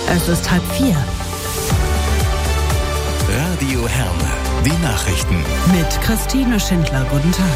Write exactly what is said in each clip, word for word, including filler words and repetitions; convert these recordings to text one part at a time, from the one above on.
Es ist halb vier. Radio Herne, die Nachrichten. Mit Christine Schindler, guten Tag.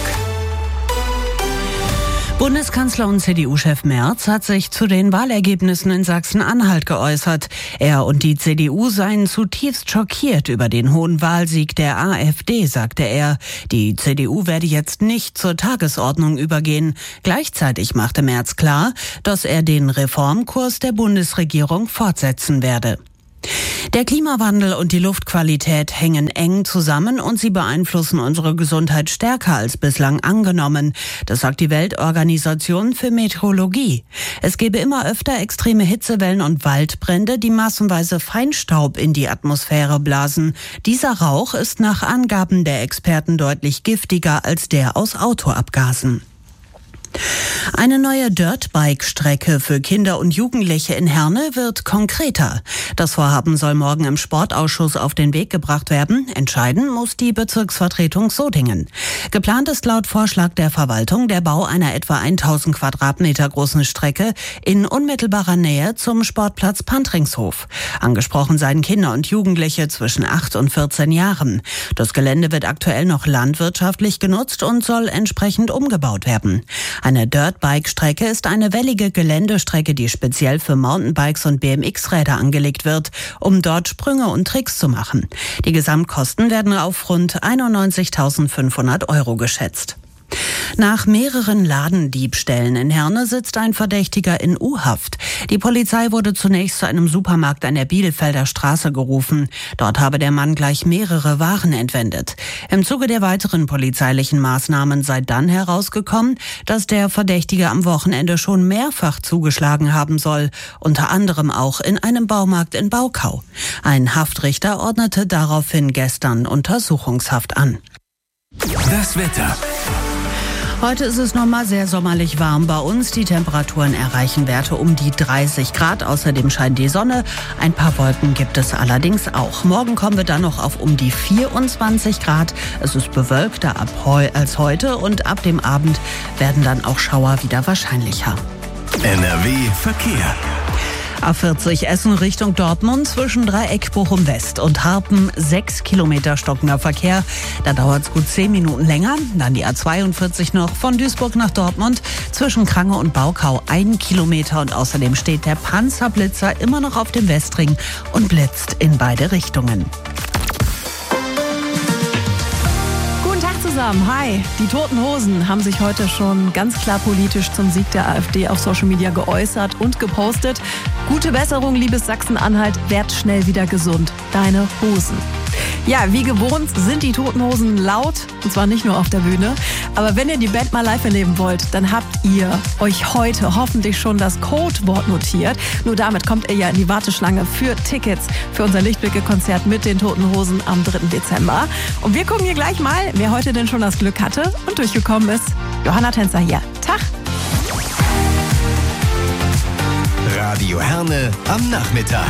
Bundeskanzler und C D U-Chef Merz hat sich zu den Wahlergebnissen in Sachsen-Anhalt geäußert. Er und die C D U seien zutiefst schockiert über den hohen Wahlsieg der AfD, sagte er. Die C D U werde jetzt nicht zur Tagesordnung übergehen. Gleichzeitig machte Merz klar, dass er den Reformkurs der Bundesregierung fortsetzen werde. Der Klimawandel und die Luftqualität hängen eng zusammen und sie beeinflussen unsere Gesundheit stärker als bislang angenommen. Das sagt die Weltorganisation für Meteorologie. Es gebe immer öfter extreme Hitzewellen und Waldbrände, die massenweise Feinstaub in die Atmosphäre blasen. Dieser Rauch ist nach Angaben der Experten deutlich giftiger als der aus Autoabgasen. Eine neue Dirtbike-Strecke für Kinder und Jugendliche in Herne wird konkreter. Das Vorhaben soll morgen im Sportausschuss auf den Weg gebracht werden. Entscheiden muss die Bezirksvertretung Sodingen. Geplant ist laut Vorschlag der Verwaltung der Bau einer etwa tausend Quadratmeter großen Strecke in unmittelbarer Nähe zum Sportplatz Pantringshof. Angesprochen seien Kinder und Jugendliche zwischen acht und vierzehn Jahren. Das Gelände wird aktuell noch landwirtschaftlich genutzt und soll entsprechend umgebaut werden. Eine Dirtbike-Strecke ist eine wellige Geländestrecke, die speziell für Mountainbikes und B M X-Räder angelegt wird, um dort Sprünge und Tricks zu machen. Die Gesamtkosten werden auf rund einundneunzigtausendfünfhundert Euro geschätzt. Nach mehreren Ladendiebstählen in Herne sitzt ein Verdächtiger in U-Haft. Die Polizei wurde zunächst zu einem Supermarkt an der Bielefelder Straße gerufen. Dort habe der Mann gleich mehrere Waren entwendet. Im Zuge der weiteren polizeilichen Maßnahmen sei dann herausgekommen, dass der Verdächtige am Wochenende schon mehrfach zugeschlagen haben soll, unter anderem auch in einem Baumarkt in Baukau. Ein Haftrichter ordnete daraufhin gestern Untersuchungshaft an. Das Wetter. Heute ist es nochmal sehr sommerlich warm bei uns. Die Temperaturen erreichen Werte um die dreißig Grad. Außerdem scheint die Sonne. Ein paar Wolken gibt es allerdings auch. Morgen kommen wir dann noch auf um die vierundzwanzig Grad. Es ist bewölkter ab heu als heute und ab dem Abend werden dann auch Schauer wieder wahrscheinlicher. N R W Verkehr. A vierzig Essen Richtung Dortmund zwischen Dreieck Bochum West und Harpen sechs Kilometer stockender Verkehr. Da dauert es gut zehn Minuten länger. Dann die A zweiundvierzig noch von Duisburg nach Dortmund zwischen Krange und Baukau ein Kilometer. Und außerdem steht der Panzerblitzer immer noch auf dem Westring und blitzt in beide Richtungen. Zusammen. Hi, die Toten Hosen haben sich heute schon ganz klar politisch zum Sieg der AfD auf Social Media geäußert und gepostet. Gute Besserung, liebes Sachsen-Anhalt, werd schnell wieder gesund. Deine Hosen. Ja, wie gewohnt sind die Toten Hosen laut, und zwar nicht nur auf der Bühne. Aber wenn ihr die Band mal live erleben wollt, dann habt ihr euch heute hoffentlich schon das Codewort notiert. Nur damit kommt ihr ja in die Warteschlange für Tickets für unser Lichtblicke-Konzert mit den Toten Hosen am dritten Dezember. Und wir gucken hier gleich mal, wer heute denn schon das Glück hatte und durchgekommen ist. Johanna Tänzer hier. Tag! Radio Herne am Nachmittag.